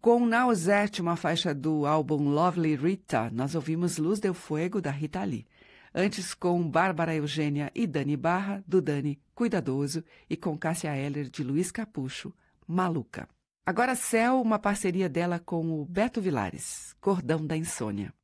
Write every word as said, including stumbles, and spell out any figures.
Com Nausete, uma faixa do álbum Lovely Rita, nós ouvimos Luz del Fuego, da Rita Lee. Antes, com Bárbara Eugênia e Dani Barra, do Dani Cuidadoso, e com Cássia Eller, de Luiz Capucho, Maluca. Agora Céu, uma parceria dela com o Beto Vilares, Cordão da Insônia.